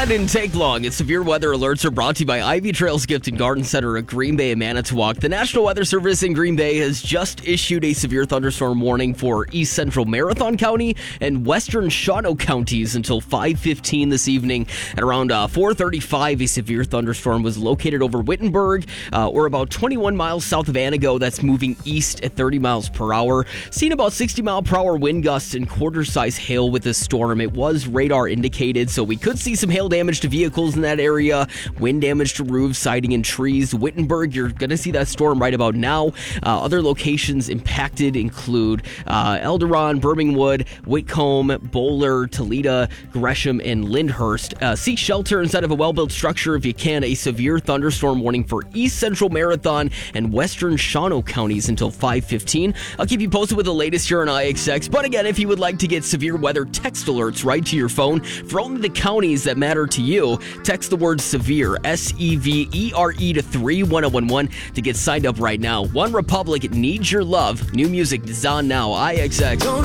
That didn't take long. It's severe weather alerts are brought to you by Ivy Trails Gift and Garden Center at Green Bay and Manitowoc. The National Weather Service in Green Bay has just issued a severe thunderstorm warning for East Central Marathon County and Western Shawano counties until 5:15 this evening. At around 4:35, a severe thunderstorm was located over Wittenberg, or about 21 miles south of Anago. That's moving east at 30 miles per hour. Seen about 60 mile per hour wind gusts and quarter-size hail with this storm. It was radar indicated, so we could see some hail damage to vehicles in that area, wind damage to roofs, siding, and trees. Wittenberg, you're going to see that storm right about now. Other locations impacted include Elderon, Birmingwood, Whitcomb, Bowler, Toledo, Gresham, and Lyndhurst. Seek shelter inside of a well-built structure if you can. A severe thunderstorm warning for East Central Marathon and Western Shawano counties until 5:15. I'll keep you posted with the latest here on IXX. But again, if you would like to get severe weather text alerts right to your phone for only the counties that matter to you, text the word SEVERE, SEVERE, to 31011 to get signed up right now. One Republic needs your love. New music is on now. IXX.